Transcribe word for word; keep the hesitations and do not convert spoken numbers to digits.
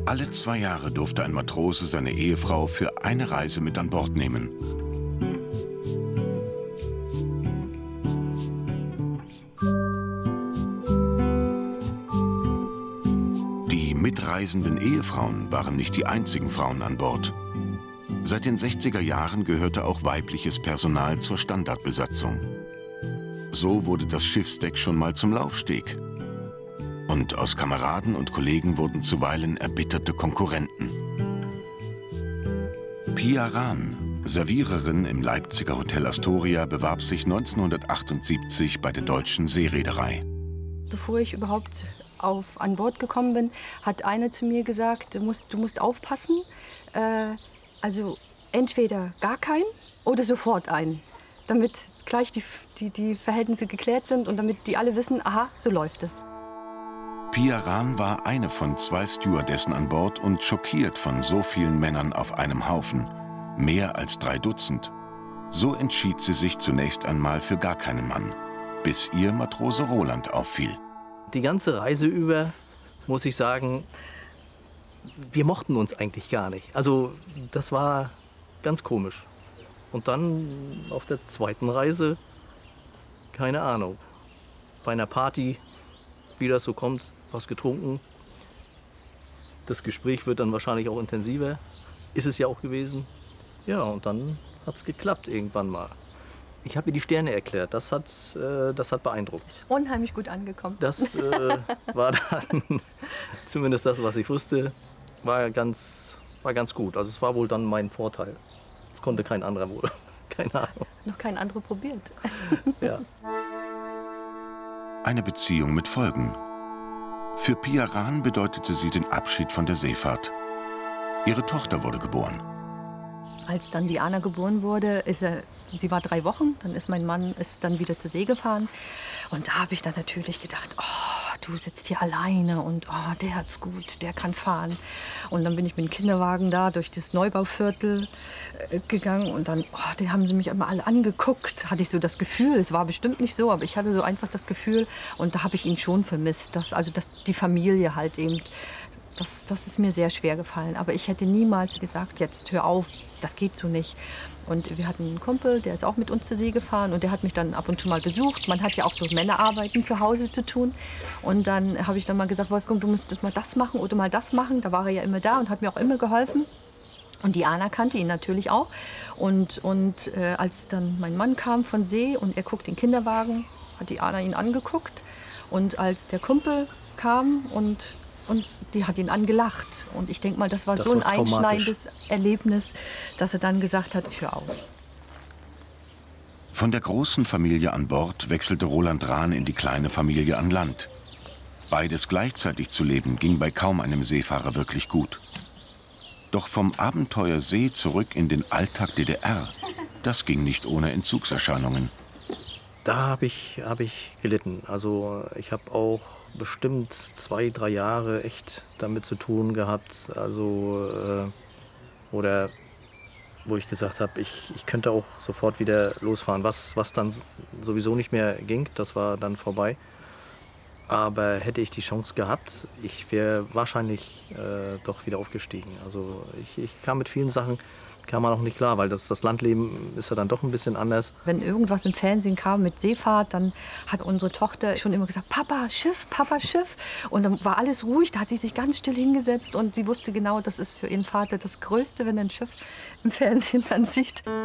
Alle zwei Jahre durfte ein Matrose seine Ehefrau für eine Reise mit an Bord nehmen. Die mitreisenden Ehefrauen waren nicht die einzigen Frauen an Bord. Seit den sechziger Jahren gehörte auch weibliches Personal zur Standardbesatzung. So wurde das Schiffsdeck schon mal zum Laufsteg. Und aus Kameraden und Kollegen wurden zuweilen erbitterte Konkurrenten. Pia Rahn, Serviererin im Leipziger Hotel Astoria, bewarb sich neunzehnhundertachtundsiebzig bei der Deutschen Seereederei. Bevor ich überhaupt auf, an Bord gekommen bin, hat eine zu mir gesagt, du musst, du musst aufpassen, äh, also entweder gar keinen oder sofort einen, damit gleich die, die, die Verhältnisse geklärt sind und damit die alle wissen, aha, so läuft es. Pia Rahn war eine von zwei Stewardessen an Bord und schockiert von so vielen Männern auf einem Haufen. Mehr als drei Dutzend. So entschied sie sich zunächst einmal für gar keinen Mann, bis ihr Matrose Roland auffiel. Die ganze Reise über, muss ich sagen, wir mochten uns eigentlich gar nicht. Also das war ganz komisch. Und dann auf der zweiten Reise, keine Ahnung, bei einer Party, wie das so kommt, was getrunken. Das Gespräch wird dann wahrscheinlich auch intensiver. Ist es ja auch gewesen. Ja, und dann hat es geklappt irgendwann mal. Ich habe ihr die Sterne erklärt. Das hat, äh, das hat beeindruckt. Ist unheimlich gut angekommen. Das äh, war dann zumindest das, was ich wusste, war ganz, war ganz gut. Also es war wohl dann mein Vorteil. Das konnte kein anderer wohl. Keine Ahnung. Noch kein anderer probiert. Ja. Eine Beziehung mit Folgen. Für Pia Rahn bedeutete sie den Abschied von der Seefahrt. Ihre Tochter wurde geboren. Als dann die Anna geboren wurde, ist er, sie war drei Wochen, dann ist mein Mann ist dann wieder zur See gefahren. Und da habe ich dann natürlich gedacht, oh, du sitzt hier alleine und oh, der hat's gut, der kann fahren. Und dann bin ich mit dem Kinderwagen da durch das Neubauviertel äh, gegangen und dann, oh, die haben sie mich immer alle angeguckt. Hatte ich so das Gefühl, es war bestimmt nicht so, aber ich hatte so einfach das Gefühl und da habe ich ihn schon vermisst, dass, also dass die Familie halt eben. Das, das ist mir sehr schwer gefallen. Aber ich hätte niemals gesagt, jetzt hör auf, das geht so nicht. Und wir hatten einen Kumpel, der ist auch mit uns zur See gefahren und der hat mich dann ab und zu mal besucht. Man hat ja auch so Männerarbeiten zu Hause zu tun. Und dann habe ich dann mal gesagt, Wolfgang, du müsstest mal das machen oder mal das machen. Da war er ja immer da und hat mir auch immer geholfen. Und die Anna kannte ihn natürlich auch. Und, und äh, als dann mein Mann kam von See und er guckt den Kinderwagen, hat die Anna ihn angeguckt. Und als der Kumpel kam und Und die hat ihn angelacht. Und ich denke mal, das war das so ein war einschneidendes Erlebnis, dass er dann gesagt hat, ich höre auf. Von der großen Familie an Bord wechselte Roland Rahn in die kleine Familie an Land. Beides gleichzeitig zu leben, ging bei kaum einem Seefahrer wirklich gut. Doch vom Abenteuer See zurück in den Alltag D D R, das ging nicht ohne Entzugserscheinungen. Da habe ich, hab ich gelitten. Also ich habe auch bestimmt zwei, drei Jahre echt damit zu tun gehabt. Also, äh, oder wo ich gesagt habe, ich, ich könnte auch sofort wieder losfahren. Was, was dann sowieso nicht mehr ging, das war dann vorbei. Aber hätte ich die Chance gehabt, ich wäre wahrscheinlich äh, doch wieder aufgestiegen. Also ich, ich kam mit vielen Sachen, kam man auch nicht klar, weil das, das Landleben ist ja dann doch ein bisschen anders. Wenn irgendwas im Fernsehen kam mit Seefahrt, dann hat unsere Tochter schon immer gesagt, Papa, Schiff, Papa, Schiff. Und dann war alles ruhig, da hat sie sich ganz still hingesetzt und sie wusste genau, das ist für ihren Vater das Größte, wenn er ein Schiff im Fernsehen dann sieht.